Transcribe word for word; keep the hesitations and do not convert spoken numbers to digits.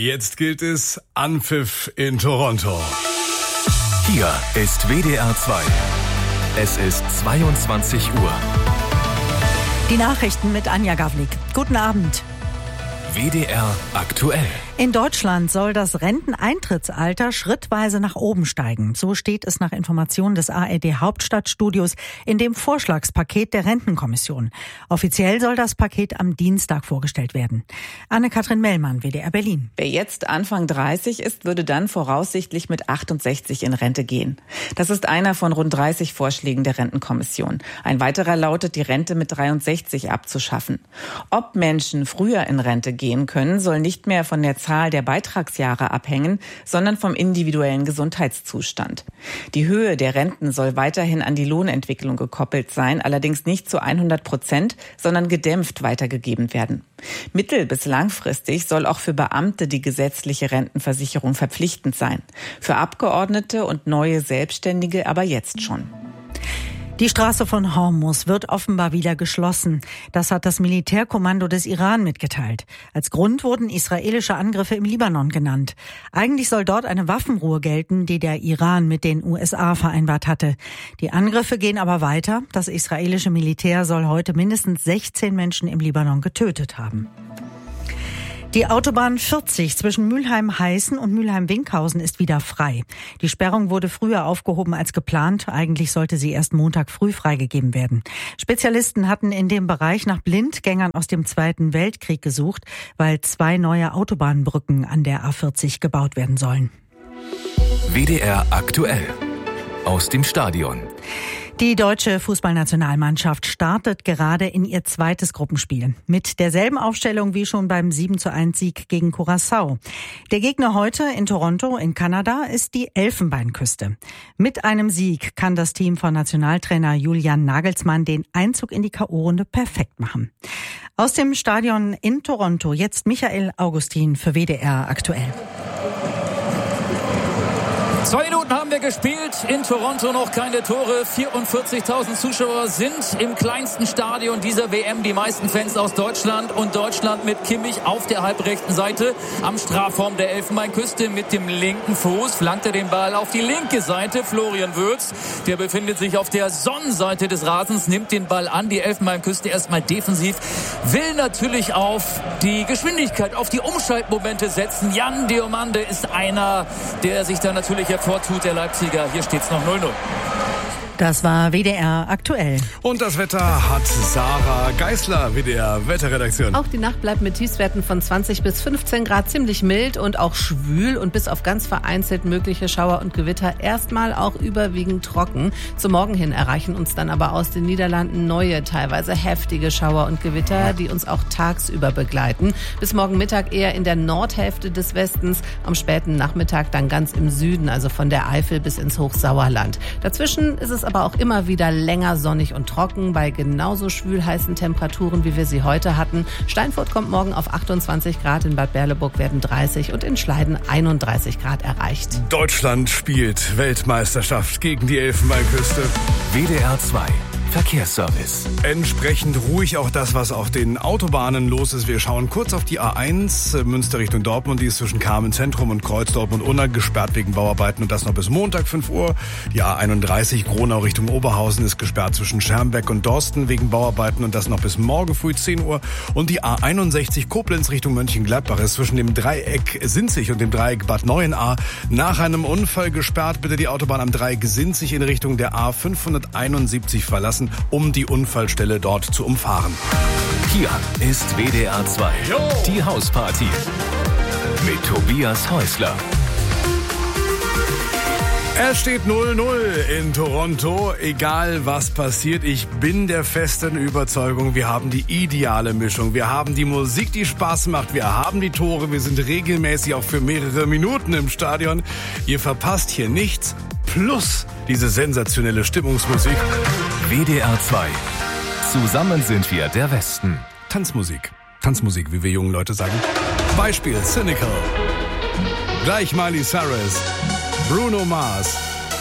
Jetzt gilt es Anpfiff in Toronto. Hier ist W D R zwei. Es ist zweiundzwanzig Uhr. Die Nachrichten mit Anja Gavlik. Guten Abend. W D R aktuell. In Deutschland soll das Renteneintrittsalter schrittweise nach oben steigen. So steht es nach Informationen des A R D Hauptstadtstudios in dem Vorschlagspaket der Rentenkommission. Offiziell soll das Paket am Dienstag vorgestellt werden. Anne-Kathrin Mellmann, W D R Berlin. Wer jetzt Anfang dreißig ist, würde dann voraussichtlich mit achtundsechzig in Rente gehen. Das ist einer von rund dreißig Vorschlägen der Rentenkommission. Ein weiterer lautet, die Rente mit dreiundsechzig abzuschaffen. Ob Menschen früher in Rente gehen können, soll nicht mehr von der Zahl der Beitragsjahre abhängen, sondern vom individuellen Gesundheitszustand. Die Höhe der Renten soll weiterhin an die Lohnentwicklung gekoppelt sein, allerdings nicht zu hundert Prozent, sondern gedämpft weitergegeben werden. Mittel- bis langfristig soll auch für Beamte die gesetzliche Rentenversicherung verpflichtend sein. Für Abgeordnete und neue Selbstständige aber jetzt schon. Die Straße von Hormuz wird offenbar wieder geschlossen. Das hat das Militärkommando des Iran mitgeteilt. Als Grund wurden israelische Angriffe im Libanon genannt. Eigentlich soll dort eine Waffenruhe gelten, die der Iran mit den U S A vereinbart hatte. Die Angriffe gehen aber weiter. Das israelische Militär soll heute mindestens sechzehn Menschen im Libanon getötet haben. Die Autobahn vierzig zwischen Mülheim-Heißen und Mülheim-Winkhausen ist wieder frei. Die Sperrung wurde früher aufgehoben als geplant. Eigentlich sollte sie erst Montag früh freigegeben werden. Spezialisten hatten in dem Bereich nach Blindgängern aus dem Zweiten Weltkrieg gesucht, weil zwei neue Autobahnbrücken an der A vierzig gebaut werden sollen. W D R aktuell. Aus dem Stadion. Die deutsche Fußballnationalmannschaft startet gerade in ihr zweites Gruppenspiel. Mit derselben Aufstellung wie schon beim sieben zu eins Sieg gegen Curaçao. Der Gegner heute in Toronto in Kanada ist die Elfenbeinküste. Mit einem Sieg kann das Team von Nationaltrainer Julian Nagelsmann den Einzug in die K O-Runde perfekt machen. Aus dem Stadion in Toronto jetzt Michael Augustin für W D R aktuell. Zwei Minuten haben wir gespielt, in Toronto noch keine Tore, vierundvierzigtausend Zuschauer sind im kleinsten Stadion dieser W M, die meisten Fans aus Deutschland und Deutschland mit Kimmich auf der halbrechten Seite am Strafraum der Elfenbeinküste mit dem linken Fuß, flankt er den Ball auf die linke Seite, Florian Wirtz, der befindet sich auf der Sonnenseite des Rasens, nimmt den Ball an, die Elfenbeinküste erstmal defensiv, will natürlich auf die Geschwindigkeit, auf die Umschaltmomente setzen. Jan Diomande ist einer, der sich da natürlich hervortut, der Leipziger. Hier steht's noch null null. Das war W D R aktuell. Und das Wetter hat Sarah Geisler, W D R Wetterredaktion. Auch die Nacht bleibt mit Tiefstwerten von zwanzig bis fünfzehn Grad ziemlich mild und auch schwül und bis auf ganz vereinzelt mögliche Schauer und Gewitter erstmal auch überwiegend trocken. Zum Morgen hin erreichen uns dann aber aus den Niederlanden neue, teilweise heftige Schauer und Gewitter, die uns auch tagsüber begleiten. Bis morgen Mittag eher in der Nordhälfte des Westens, am späten Nachmittag dann ganz im Süden, also von der Eifel bis ins Hochsauerland. Dazwischen ist es aber auch immer wieder länger sonnig und trocken bei genauso schwül-heißen Temperaturen, wie wir sie heute hatten. Steinfurt kommt morgen auf achtundzwanzig Grad, in Bad Berleburg werden dreißig und in Schleiden einunddreißig Grad erreicht. Deutschland spielt Weltmeisterschaft gegen die Elfenbeinküste. W D R zwei. Verkehrsservice. Entsprechend ruhig auch das, was auf den Autobahnen los ist. Wir schauen kurz auf die A eins, Münster Richtung Dortmund. Die ist zwischen Kamen Zentrum und Kreuz Dortmund-Unna gesperrt wegen Bauarbeiten und das noch bis Montag fünf Uhr. Die A einunddreißig Gronau Richtung Oberhausen ist gesperrt zwischen Schermbeck und Dorsten wegen Bauarbeiten und das noch bis morgen früh zehn Uhr. Und die A einundsechzig Koblenz Richtung Mönchengladbach ist zwischen dem Dreieck Sinzig und dem Dreieck Bad Neuenahr nach einem Unfall gesperrt. Bitte die Autobahn am Dreieck Sinzig in Richtung der A fünfhunderteinundsiebzig verlassen, um die Unfallstelle dort zu umfahren. Hier ist W D R zwei. Jo. Die Hausparty mit Tobias Häusler. Es steht null null in Toronto. Egal was passiert, ich bin der festen Überzeugung, wir haben die ideale Mischung. Wir haben die Musik, die Spaß macht. Wir haben die Tore. Wir sind regelmäßig auch für mehrere Minuten im Stadion. Ihr verpasst hier nichts. Plus diese sensationelle Stimmungsmusik. W D R zwei. Zusammen sind wir der Westen. Tanzmusik. Tanzmusik, wie wir jungen Leute sagen. Beispiel Cynical. Gleich Miley Cyrus. Bruno Mars.